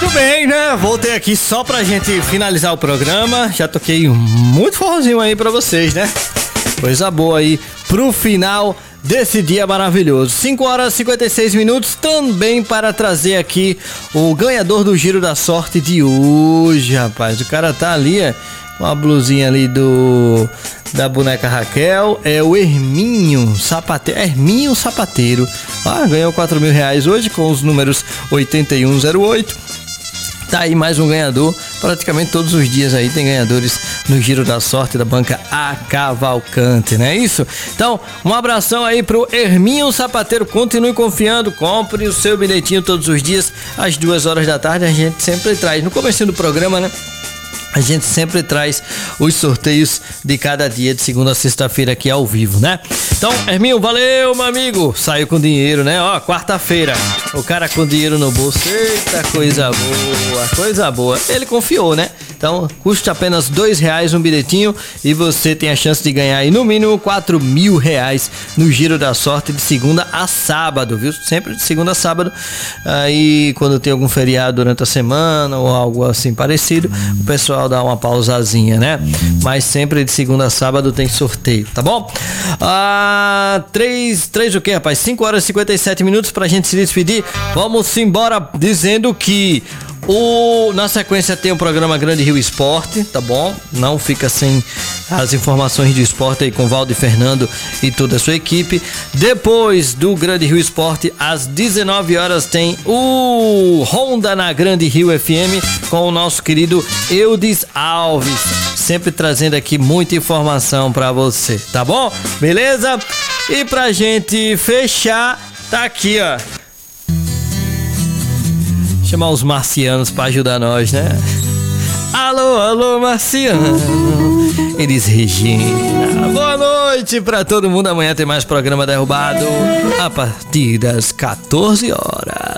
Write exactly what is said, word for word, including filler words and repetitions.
bem, né? Voltei aqui só pra gente finalizar o programa. Já toquei muito forrozinho aí pra vocês, né? Coisa boa aí pro final desse dia maravilhoso. cinco horas e cinquenta e seis minutos também para trazer aqui o ganhador do Giro da Sorte de hoje, rapaz. O cara tá ali, é, com a blusinha ali do da boneca Raquel. É o Herminho Sapateiro. Herminho Sapateiro. Ah, ganhou quatro mil reais hoje com os números oitenta e um zero oito. Tá aí mais um ganhador. Praticamente todos os dias aí tem ganhadores no Giro da Sorte da banca A Cavalcante, não é isso? Então, um abração aí pro Herminho Sapateiro. Continue confiando, compre o seu bilhetinho todos os dias às duas horas da tarde. A gente sempre traz, no começo do programa, né? A gente sempre traz os sorteios de cada dia, de segunda a sexta-feira aqui ao vivo, né? Então, Herminho, valeu, meu amigo. Saiu com dinheiro, né? Ó, quarta-feira, o cara com dinheiro no bolso. Eita, coisa boa, coisa boa. Ele confiou, né? Então, custa apenas dois reais um bilhetinho e você tem a chance de ganhar aí no mínimo quatro mil reais no Giro da Sorte de segunda a sábado, viu? Sempre de segunda a sábado. Aí, quando tem algum feriado durante a semana ou algo assim parecido, o pessoal dá uma pausazinha, né? Mas sempre de segunda a sábado tem sorteio, tá bom? Ah, três, três o que, rapaz? cinco horas e cinquenta e sete minutos pra gente se despedir. Vamos embora dizendo que o, na sequência tem o programa Grande Rio Esporte, tá bom? Não fica sem as informações de esporte aí com Valdo e Fernando e toda a sua equipe. Depois do Grande Rio Esporte, às dezenove horas, tem o Honda na Grande Rio F M com o nosso querido Eudes Alves, sempre trazendo aqui muita informação pra você, tá bom? Beleza? E pra gente fechar, tá aqui, ó. Chamar os marcianos pra ajudar nós, né? Alô, alô, marciano. Eles Regina. Boa noite pra todo mundo. Amanhã tem mais programa Derrubado a partir das quatorze horas.